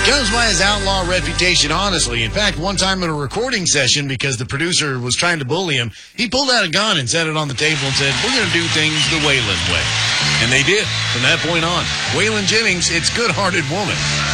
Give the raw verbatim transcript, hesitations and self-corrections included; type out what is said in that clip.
Goes by his outlaw reputation, honestly. In fact, one time in a recording session, because the producer was trying to bully him, he pulled out a gun and set it on the table and said, we're going to do things the Waylon way. And they did from that point on. Waylon Jennings, it's Good-Hearted Woman.